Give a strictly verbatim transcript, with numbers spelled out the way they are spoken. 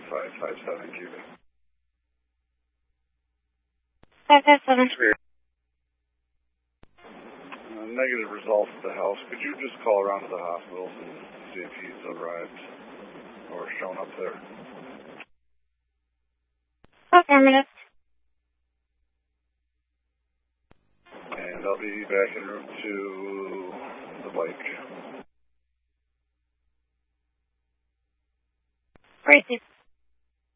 five five seven Cuba. five five seven. Uh, negative results at the house. Could you just call around to the hospitals and see if he's arrived or shown up there? Affirmative. And I'll be back en route to the bike. Great.